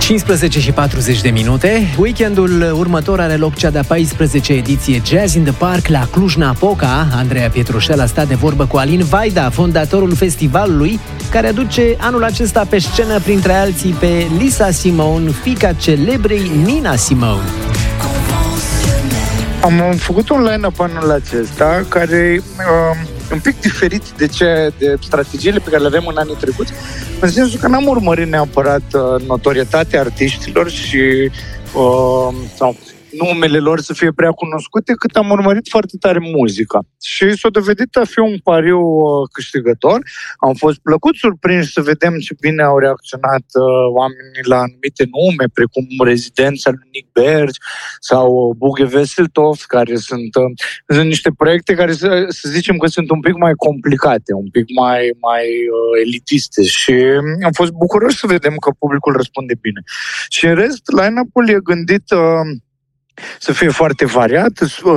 15 și 40 de minute. Weekendul următor are loc cea de-a 14-a ediție Jazz in the Park la Cluj-Napoca. Andreea Pietrușel a stat de vorbă cu Alin Vaida, fondatorul festivalului, care aduce anul acesta pe scenă, printre alții, pe Lisa Simone, fiica celebrei Nina Simone. Am făcut un line-up anul acesta care un pic diferit de strategiile pe care le avem în anii trecuți, în sensul că n-am urmărit neapărat notorietatea artiștilor și sau numele lor să fie prea cunoscute, cât am urmărit foarte tare muzica. Și s-a dovedit a fi un pariu câștigător. Am fost plăcut surprinși să vedem ce bine au reacționat oamenii la anumite nume, precum Rezidența lui Nick Berg sau Bughe Veseltov, care sunt niște proiecte care să zicem că sunt un pic mai complicate, un pic mai elitiste, și am fost bucuros să vedem că publicul răspunde bine. Și în rest, line-up-ul e gândit să fie foarte variat.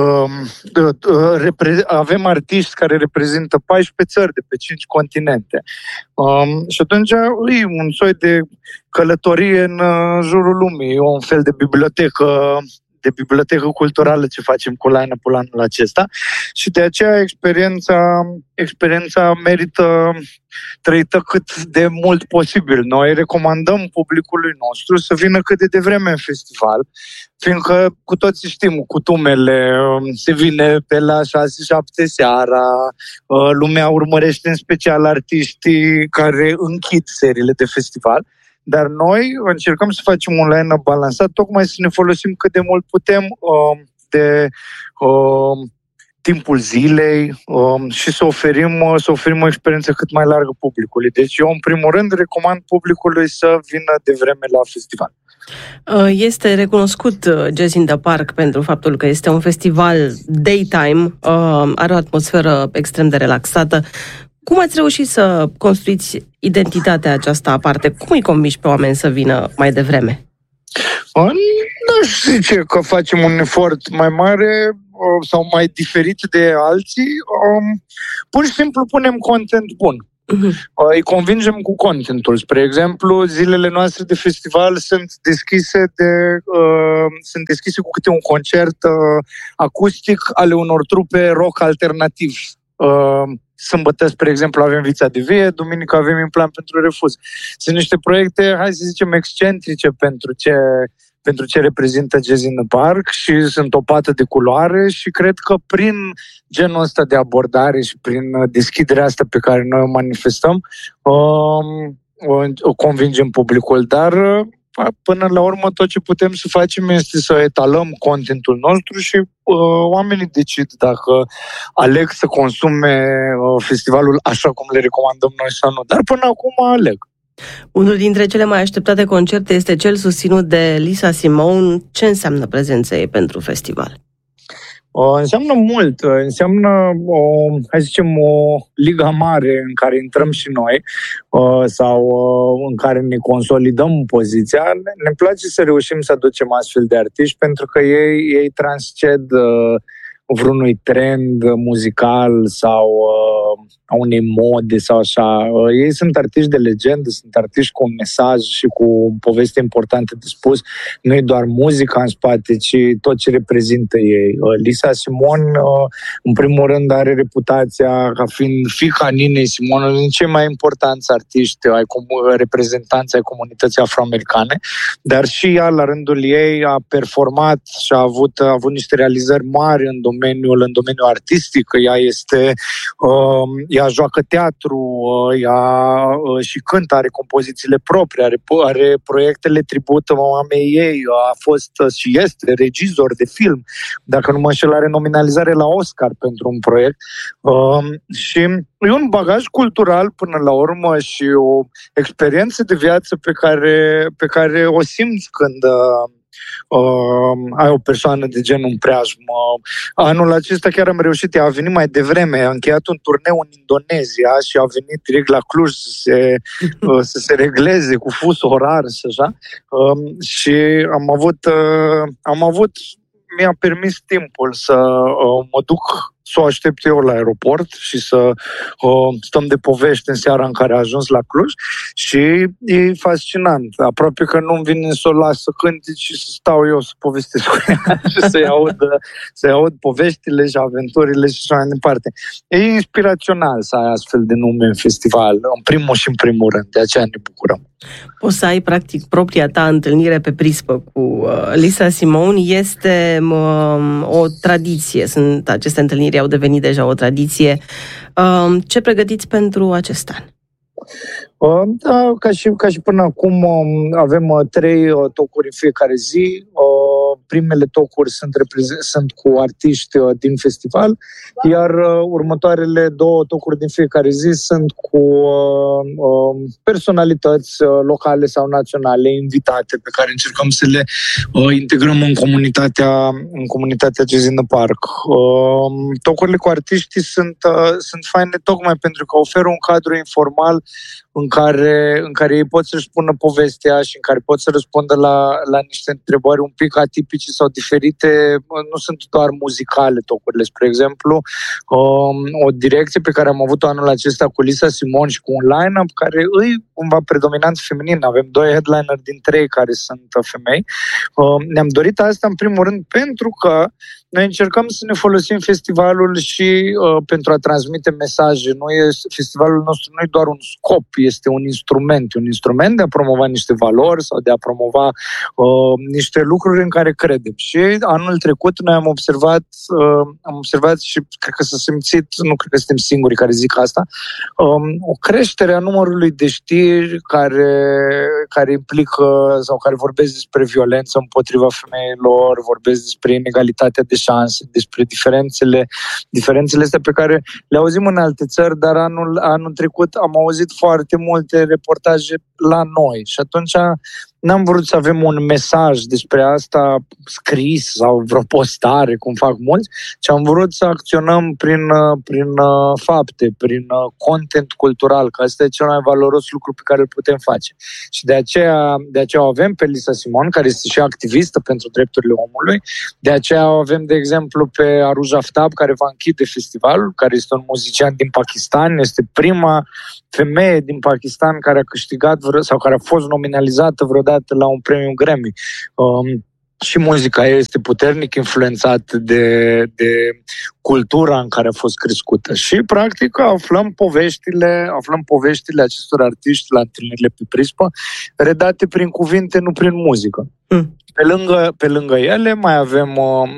Avem artiști care reprezintă 14 țări de pe 5 continente. Și atunci e un soi de călătorie în jurul lumii, un fel de bibliotecă culturală ce facem cu line-up-ul anul acesta, și de aceea experiența merită trăită cât de mult posibil. Noi recomandăm publicului nostru să vină cât de devreme în festival, fiindcă cu toții știm cutumele, se vine pe la 6-7 seara, lumea urmărește în special artiștii care închid seriile de festival. Dar noi încercăm să facem un line-up balansat, tocmai să ne folosim cât de mult putem de timpul zilei și să oferim o experiență cât mai largă publicului. Deci eu, în primul rând, recomand publicului să vină devreme la festival. Este recunoscut Jazz in the Park pentru faptul că este un festival daytime, are o atmosferă extrem de relaxată. Cum ați reușit să construiți identitatea aceasta aparte? Cum îi convingi pe oameni să vină mai devreme? Nu știu zice că facem un efort mai mare sau mai diferit de alții. Pur și simplu punem content bun. Îi convingem cu contentul. Spre exemplu, zilele noastre de festival sunt deschise cu câte un concert acustic ale unor trupe rock alternativ. Sâmbătă, spre exemplu, avem Vița de Vie, duminică avem Implant pentru Refuz. Sunt niște proiecte, hai să zicem, excentrice pentru ce reprezintă Jazz in the Park și sunt o pată de culoare, și cred că prin genul ăsta de abordare și prin deschiderea asta pe care noi o manifestăm, o convingem publicul. Dar până la urmă tot ce putem să facem este să etalăm contentul nostru și oamenii decid dacă aleg să consume festivalul așa cum le recomandăm noi sau nu. Dar până acum aleg. Unul dintre cele mai așteptate concerte este cel susținut de Lisa Simone. Ce prezența ei pentru festival? Înseamnă mult, înseamnă hai să zicem, o ligă mare în care intrăm și noi sau în care ne consolidăm poziția. Ne place să reușim să aducem astfel de artiști pentru că ei transced vreunui trend muzical sau a unei mode sau așa. Ei sunt artiști de legendă, sunt artiști cu un mesaj și cu o poveste importantă de spus. Nu e doar muzica în spate, ci tot ce reprezintă ei. Lisa Simone, în primul rând, are reputația ca fiind fiica Ninei Simone, unul din cei mai importanți artiști reprezentanți ai comunității afroamericane, dar și ea, la rândul ei, a performat și a avut niște realizări mari în domeniul artistic. Ea joacă teatru, și cântă, are compozițiile proprii, are proiectele tribut mamei ei, a fost și este regizor de film, dacă nu mă înșel, are nominalizare la Oscar pentru un proiect, și e un bagaj cultural până la urmă și o experiență de viață pe care o simți când ai o persoană de genul în preajmă. Anul acesta chiar am reușit, ea a venit mai devreme, a încheiat un turneu în Indonezia și a venit direct la Cluj să se regleze cu fus orar și așa. Și am avut mi-a permis timpul să mă duc, să o aștept eu la aeroport și să stăm de povești în seara în care a ajuns la Cluj și e fascinant. Aproape că nu-mi vine să o las să cânte și să stau eu să povestesc cu ea și să-i aud poveștile și aventurile și așa mai departe. E inspirațional să ai astfel de nume în festival, în primul rând, de aceea ne bucurăm. Poți să ai, practic, propria ta întâlnire pe prispă cu Lisa Simone. Este o tradiție. Aceste întâlniri au devenit deja o tradiție. Ce pregătiți pentru acest an? Da, ca și până acum avem 3 tocuri în fiecare zi. Primele tocuri sunt cu artiști din festival, iar următoarele 2 tocuri din fiecare zi sunt cu personalități locale sau naționale invitate pe care încercăm să le integrăm în comunitatea Jazz in the Park. Tocurile cu artiștii sunt faine tocmai pentru că oferă un cadru informal în care ei pot să-și spună povestea și în care pot să răspundă la niște întrebări un pic atipice sau diferite. Nu sunt doar muzicale tocurile. Spre exemplu, o direcție pe care am avut-o anul acesta cu Lisa Simone și cu un line-up care îi cumva predominant feminin. Avem 2 headliner din 3 care sunt femei. Ne-am dorit asta în primul rând pentru că noi încercăm să ne folosim festivalul și pentru a transmite mesaje. Festivalul nostru nu e doar un scop, este un instrument de a promova niște valori sau de a promova niște lucruri în care credem. Și anul trecut noi am observat și cred că s-a simțit, nu cred că suntem singurii care zic asta, o creștere a numărului de știri care implică sau care vorbesc despre violență împotriva femeilor, vorbesc despre inegalitatea de șanse, despre diferențele astea pe care le auzim în alte țări, dar anul trecut am auzit foarte multe reportaje la noi și atunci n-am vrut să avem un mesaj despre asta scris sau vreo postare, cum fac mulți, ci am vrut să acționăm prin fapte, prin content cultural, că asta e cel mai valoros lucru pe care îl putem face. Și de aceea o avem pe Lisa Simone, care este și activistă pentru drepturile omului, de aceea o avem, de exemplu, pe Aruj Aftab, care va închide festivalul, care este un muzician din Pakistan, este prima femeie din Pakistan care a câștigat sau care a fost nominalizată vreodată la un premiu Grammy. Și muzica ei este puternic influențată de cultura în care a fost crescută. Și, practic, aflăm poveștile acestor artiști la întâlnirile pe prispă, redate prin cuvinte, nu prin muzică. Pe lângă ele mai avem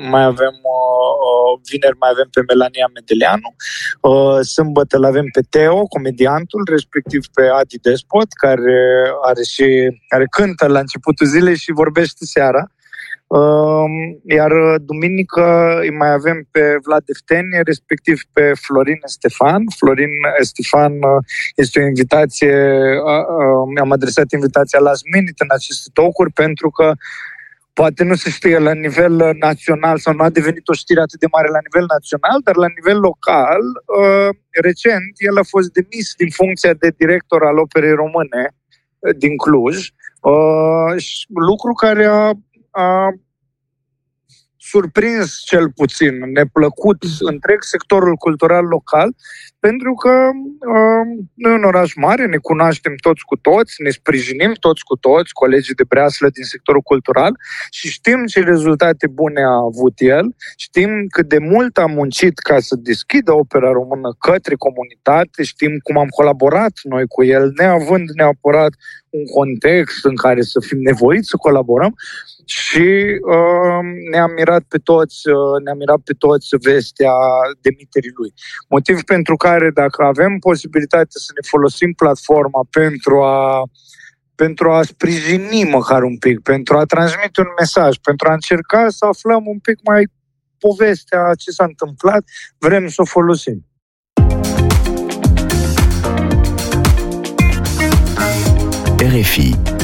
vineri mai avem pe Melania Medeleanu, sâmbătă l-avem pe Teo, comediantul, respectiv pe Adi Despot, care cântă la începutul zilei și vorbește seara. Iar duminică îi mai avem pe Vlad Eftenie, respectiv pe Florin Estefan. Florin Estefan este o invitație, mi-am adresat invitația last minute în aceste tocuri pentru că poate nu se știe la nivel național sau nu a devenit o știre atât de mare la nivel național, dar la nivel local, recent, el a fost demis din funcția de director al Operei Române din Cluj, lucru care a surprins cel puțin, neplăcut întreg sectorul cultural local, pentru că noi în oraș mare ne cunoaștem toți cu toți, ne sprijinim toți cu toți, colegii de breaslă din sectorul cultural și știm ce rezultate bune a avut el, știm cât de mult a muncit ca să deschidă Opera Română către comunitate, știm cum am colaborat noi cu el, neavând neapărat un context în care să fim nevoiți să colaborăm. Și ne-a mirat pe toți vestea demiterii lui. Motiv pentru care, dacă avem posibilitatea să ne folosim platforma pentru a sprijini măcar un pic, pentru a transmite un mesaj, pentru a încerca să aflăm un pic mai povestea ce s-a întâmplat, vrem să o folosim. RFI